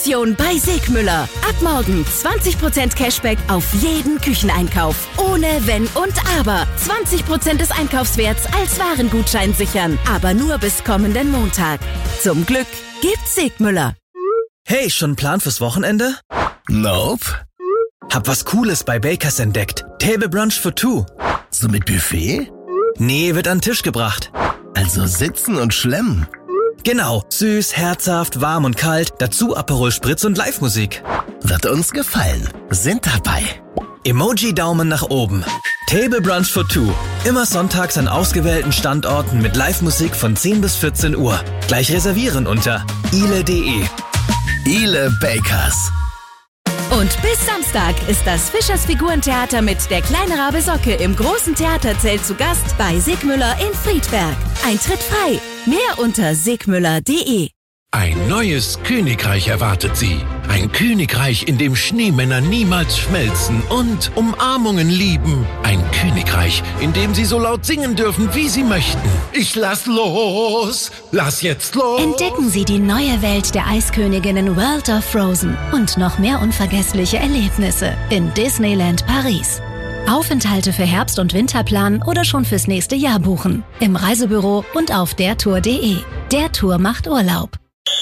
Bei Segmüller. Ab morgen 20% Cashback auf jeden Kücheneinkauf. Ohne Wenn und Aber. 20% des Einkaufswerts als Warengutschein sichern. Aber nur bis kommenden Montag. Zum Glück gibt's Segmüller. Hey, schon einen Plan fürs Wochenende? Nope. Hab was Cooles bei Bakers entdeckt. Table Brunch for two. So mit Buffet? Nee, wird an den Tisch gebracht. Also sitzen und schlemmen. Genau, süß, herzhaft, warm und kalt, dazu Aperol Spritz und Live-Musik. Wird uns gefallen. Sind dabei. Emoji-Daumen nach oben. Table Brunch for two. Immer sonntags an ausgewählten Standorten mit Live-Musik von 10 bis 14 Uhr. Gleich reservieren unter ile.de. Ile Bakers. Und bis Samstag ist das Fischers Figurentheater mit Der kleine Rabe Socke im großen Theaterzelt zu Gast bei Segmüller in Friedberg. Eintritt frei. Mehr unter segmüller.de. Ein neues Königreich erwartet Sie. Ein Königreich, in dem Schneemänner niemals schmelzen und Umarmungen lieben. Ein Königreich, in dem Sie so laut singen dürfen, wie Sie möchten. Ich lass los! Lass jetzt los! Entdecken Sie die neue Welt der Eisköniginnen World of Frozen und noch mehr unvergessliche Erlebnisse in Disneyland Paris. Aufenthalte für Herbst- und Winter planen oder schon fürs nächste Jahr buchen. Im Reisebüro und auf dertour.de. Der Tour macht Urlaub.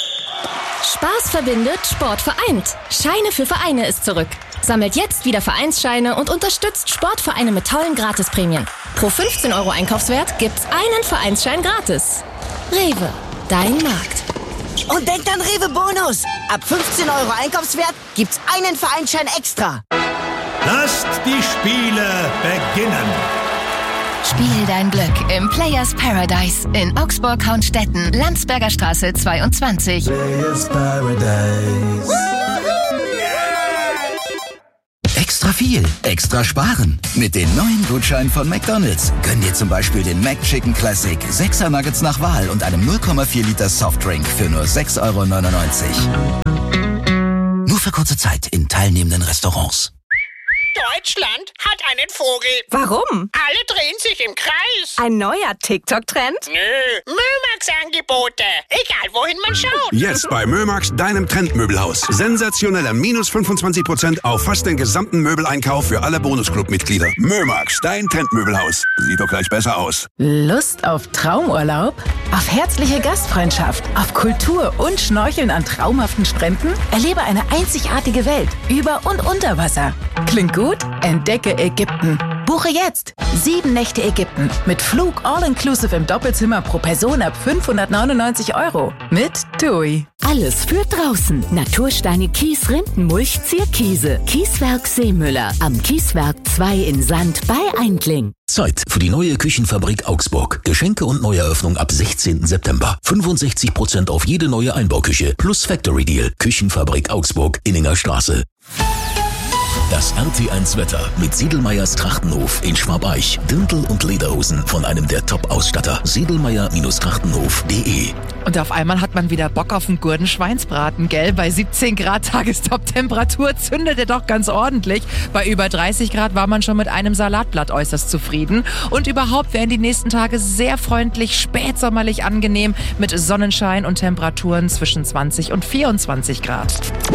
Spaß verbindet, Sport vereint. Scheine für Vereine ist zurück. Sammelt jetzt wieder Vereinsscheine und unterstützt Sportvereine mit tollen Gratisprämien. Pro 15 € Einkaufswert gibt's einen Vereinsschein gratis. Rewe, dein Markt. Und denkt an Rewe Bonus. Ab 15 € Einkaufswert gibt's einen Vereinsschein extra. Lasst die Spiele beginnen. Spiel dein Glück im Players Paradise in Augsburg-Haunstetten, Landsberger Straße 22. Players Paradise. Extra viel, extra sparen. Mit den neuen Gutscheinen von McDonald's gönn dir zum Beispiel den McChicken Classic, 6er Nuggets nach Wahl und einem 0,4 Liter Softdrink für nur 6,99 €. Nur für kurze Zeit in teilnehmenden Restaurants. Deutschland hat einen Vogel. Warum? Alle drehen sich im Kreis. Ein neuer TikTok-Trend? Nö, Mömax-Angebote. Egal, wohin man schaut. Jetzt bei Mömax, deinem Trendmöbelhaus. Sensationelle minus 25% auf fast den gesamten Möbeleinkauf für alle Bonusclub-Mitglieder. Mömax, dein Trendmöbelhaus. Sieht doch gleich besser aus. Lust auf Traumurlaub? Auf herzliche Gastfreundschaft? Auf Kultur und Schnorcheln an traumhaften Stränden? Erlebe eine einzigartige Welt über und unter Wasser. Klingt gut? Entdecke Ägypten. Buche jetzt 7 Nächte Ägypten mit Flug all-inclusive im Doppelzimmer pro Person ab 599 € mit TUI. Alles für draußen. Natursteine, Kies, Rindenmulch, Zierkiese. Kieswerk Seemüller. Am Kieswerk 2 in Sand bei Eindling. Zeit für die neue Küchenfabrik Augsburg. Geschenke und Neueröffnung ab 16. September. 65% auf jede neue Einbauküche plus Factory Deal. Küchenfabrik Augsburg, Inninger Straße. Das RT1-Wetter mit Siedelmeyers Trachtenhof in Schwabeich. Dirndl und Lederhosen von einem der Top-Ausstatter. Siedelmeyer-Trachtenhof.de. Und auf einmal hat man wieder Bock auf einen guten Schweinsbraten, gell? Bei 17 Grad Tagestop-Temperatur zündet er doch ganz ordentlich. Bei über 30 Grad war man schon mit einem Salatblatt äußerst zufrieden. Und überhaupt werden die nächsten Tage sehr freundlich, spätsommerlich angenehm mit Sonnenschein und Temperaturen zwischen 20 und 24 Grad.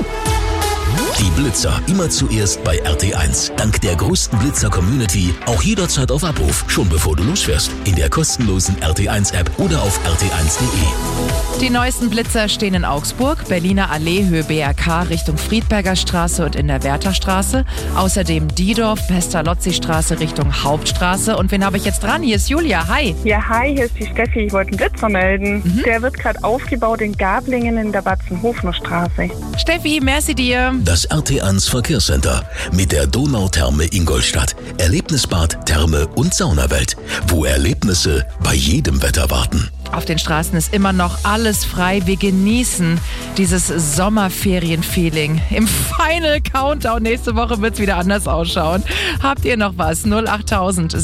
Die Blitzer immer zuerst bei RT1. Dank der größten Blitzer-Community auch jederzeit auf Abruf, schon bevor du losfährst. In der kostenlosen RT1-App oder auf rt1.de. Die neuesten Blitzer stehen in Augsburg, Berliner Allee, Höhe BRK Richtung Friedberger Straße und in der Wertherstraße. Außerdem Diedorf, Pestalozzi-Straße Richtung Hauptstraße. Und wen habe ich jetzt dran? Hier ist Julia. Hi. Ja, hi, hier ist die Steffi. Ich wollte einen Blitzer melden. Der wird gerade aufgebaut in Gablingen in der Batzenhofner Straße. Steffi, merci dir. Das RT1 Verkehrscenter mit der Donautherme Ingolstadt. Erlebnisbad, Therme und Saunawelt, wo Erlebnisse bei jedem Wetter warten. Auf den Straßen ist immer noch alles frei. Wir genießen dieses Sommerferien-Feeling. Im Final Countdown nächste Woche wird es wieder anders ausschauen. Habt ihr noch was? 08000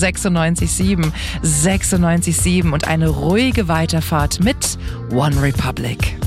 967 967 und eine ruhige Weiterfahrt mit One Republic.